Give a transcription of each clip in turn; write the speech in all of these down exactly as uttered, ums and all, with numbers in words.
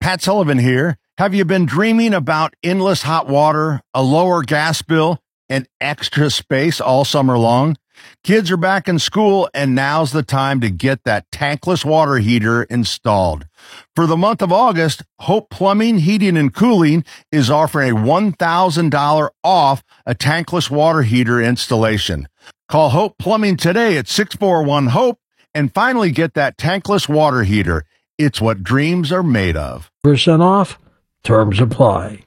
Pat Sullivan here. Have you been dreaming about endless hot water, a lower gas bill, and extra space all summer long? Kids are back in school, and now's the time to get that tankless water heater installed. For the month of August, Hope Plumbing, Heating, and Cooling is offering a one thousand dollars off a tankless water heater installation. Call Hope Plumbing today at six four one HOPE and finally get that tankless water heater. It's what dreams are made of. Percent off. Terms apply.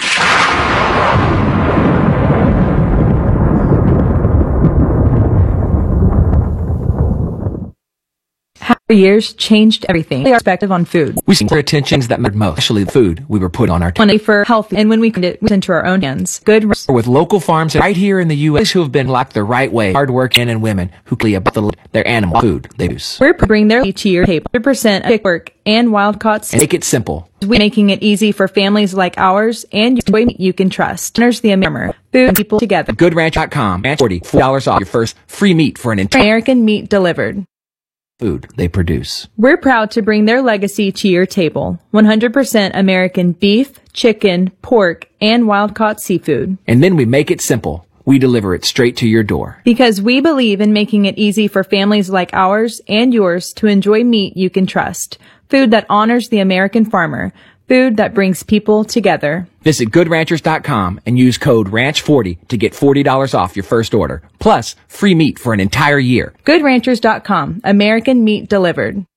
Our years changed everything. Our perspective on food. We seen our attentions that mattered most, especially the food we were put on our Money for health, and when we could it into our own hands. Good. With local farms right here in the U S who have been locked the right way, hard-working men and women who care about the, their animal food they use. We're bringing their to your table. one hundred percent pick work and wild caught. Make it simple. We're making it easy for families like ours and you, you can trust. Honors the American food and people together. Good Ranch dot com. forty-four dollars off your first free meat for an entire American meat delivered. Food they produce. We're proud to bring their legacy to your table. one hundred percent American beef, chicken, pork, and wild-caught seafood. And then we make it simple. We deliver it straight to your door. Because we believe in making it easy for families like ours and yours to enjoy meat you can trust. Food that honors the American farmer. Food that brings people together. Visit Good Ranchers dot com and use code ranch forty to get forty dollars off your first order. Plus, free meat for an entire year. Good Ranchers dot com. American meat delivered.